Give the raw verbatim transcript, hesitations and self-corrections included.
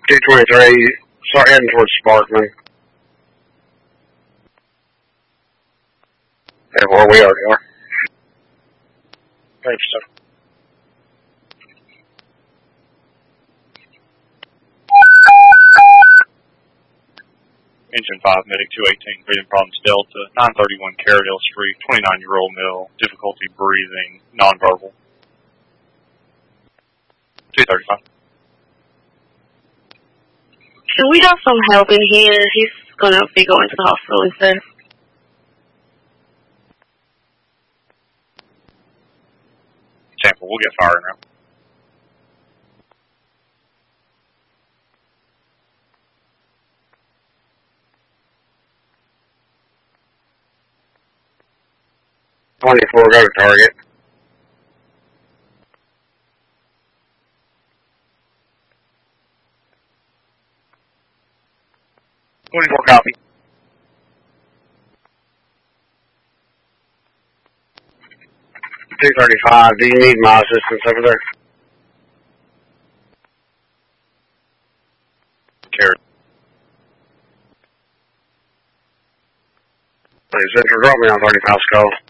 two twenty-three, start heading towards Sparkman. Yeah, where we already are. Thanks, sir. Engine five, Medic two eighteen, breathing problems Delta, nine thirty-one Carradale Street, twenty-nine-year-old male, difficulty breathing, nonverbal. two thirty-five. Can we have some help in here? He's gonna be going to the hospital instead. Tampa, we'll get firing now. twenty-four, go to target. twenty-four, copy. two thirty-five, do you need my assistance over there? Carried. Please, Central, drop me on thirty-five skull.